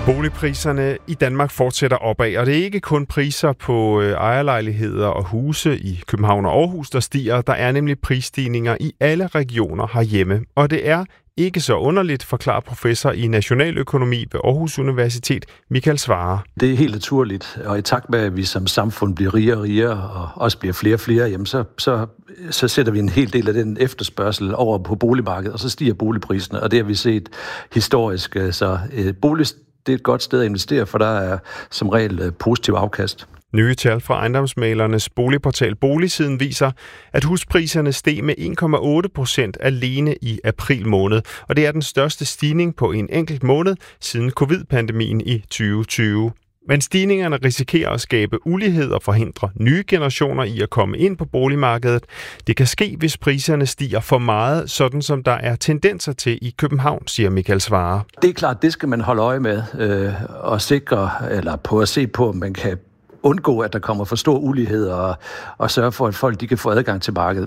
Boligpriserne i Danmark fortsætter opad, og det er ikke kun priser på ejerlejligheder og huse i København og Aarhus, der stiger. Der er nemlig prisstigninger i alle regioner herhjemme, og det er ikke så underligt, forklarer professor i nationaløkonomi ved Aarhus Universitet, Michael Svarer. Det er helt naturligt, og i takt med, at vi som samfund bliver rigere og rigere, og også bliver flere og flere, jamen så sætter vi en hel del af den efterspørgsel over på boligmarkedet, og så stiger boligpriserne, og det har vi set historisk. Så det er et godt sted at investere, for der er som regel positiv afkast. Nye tal fra ejendomsmæglernes boligportal Boligsiden viser, at huspriserne steg med 1,8% alene i april måned, og det er den største stigning på en enkelt måned siden covid-pandemien i 2020. Men stigningerne risikerer at skabe ulighed og forhindre nye generationer i at komme ind på boligmarkedet. Det kan ske, hvis priserne stiger for meget, sådan som der er tendenser til i København, siger Michael Svarer. Det er klart, det skal man holde øje med og sikre, eller på at se på, om man kan undgå, at der kommer for stor ulighed og sørge for, at folk de kan få adgang til markedet.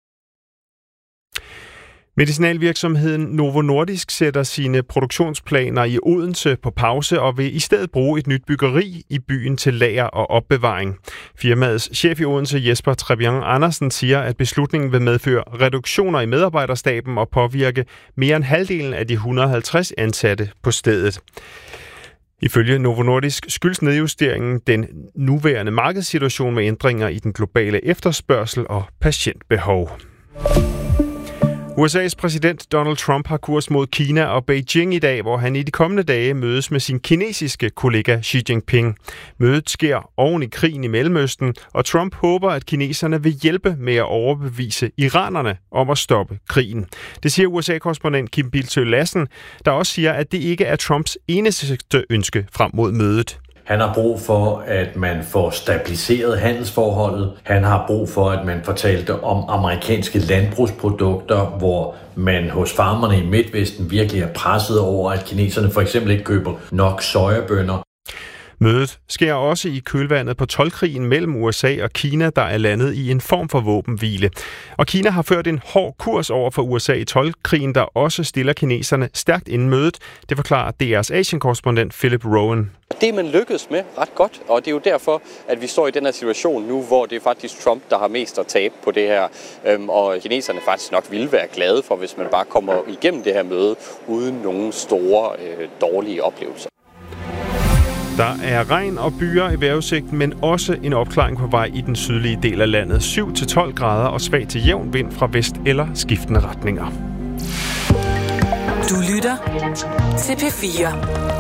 Medicinalvirksomheden Novo Nordisk sætter sine produktionsplaner i Odense på pause og vil i stedet bruge et nyt byggeri i byen til lager og opbevaring. Firmaets chef i Odense, Jesper Trebian Andersen, siger, at beslutningen vil medføre reduktioner i medarbejderstaben og påvirke mere end halvdelen af de 150 ansatte på stedet. Ifølge Novo Nordisk skyldes nedjusteringen den nuværende markedssituation med ændringer i den globale efterspørgsel og patientbehov. USA's præsident Donald Trump har kurs mod Kina og Beijing i dag, hvor han i de kommende dage mødes med sin kinesiske kollega Xi Jinping. Mødet sker oven i krigen i Mellemøsten, og Trump håber, at kineserne vil hjælpe med at overbevise iranerne om at stoppe krigen. Det siger USA-korrespondent Kim Bildsøe Lassen, der også siger, at det ikke er Trumps eneste ønske frem mod mødet. Han har brug for, at man får stabiliseret handelsforholdet. Han har brug for, at man fortalte om amerikanske landbrugsprodukter, hvor man hos farmerne i Midtvesten virkelig er presset over, at kineserne for eksempel ikke køber nok sojabønner. Mødet sker også i kølvandet på toldkrigen mellem USA og Kina, der er landet i en form for våbenhvile. Og Kina har ført en hård kurs over for USA i toldkrigen, der også stiller kineserne stærkt inden mødet. Det forklarer DR's Asian-korrespondent Philip Rowan. Det er man lykkedes med ret godt, og det er jo derfor, at vi står i den her situation nu, hvor det er faktisk Trump, der har mest at tabe på det her. Og kineserne faktisk nok ville være glade for, hvis man bare kommer igennem det her møde uden nogen store dårlige oplevelser. Der er regn og byer i vejrudsigten, men også en opklaring på vej i den sydlige del af landet. 7-12 grader og svag til jævn vind fra vest eller skiftende retninger. Du lytter til P4.